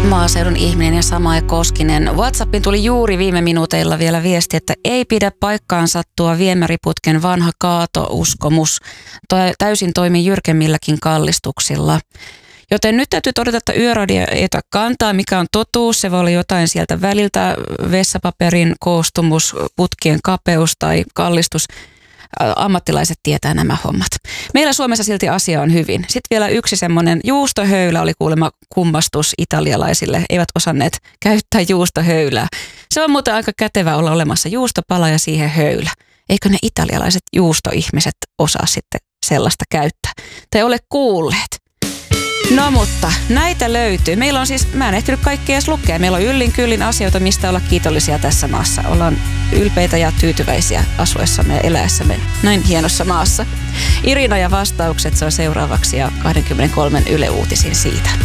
Maaseudun ihminen ja Samae Koskinen. WhatsAppin tuli juuri viime minuuteilla vielä viesti, että ei pidä paikkaansa tuo viemäriputken vanha kaatouskomus. Täysin toimii jyrkemmilläkin kallistuksilla. Joten nyt täytyy todeta, että Yöradio ei ota kantaa, mikä on totuus. Se voi olla jotain sieltä väliltä, vessapaperin koostumus, putkien kapeus tai kallistus. Ammattilaiset tietää nämä hommat. Meillä Suomessa silti asia on hyvin. Sitten vielä yksi semmoinen juustohöylä oli kuulemma kummastus italialaisille. Eivät osanneet käyttää juustohöylää. Se on muuten aika kätevä olla olemassa juustopala ja siihen höylä. Eikö ne italialaiset juustoihmiset osaa sitten sellaista käyttää? Tai ole kuulleet. No mutta näitä löytyy. Meillä on siis, mä en ehtinyt kaikkea edes lukea. Meillä on yllin kyllin asioita, mistä olla kiitollisia tässä maassa. Ollaan ylpeitä ja tyytyväisiä asuessamme ja eläessämme näin hienossa maassa. Irina ja vastaukset, se on seuraavaksi ja 23 Yle Uutisin siitä.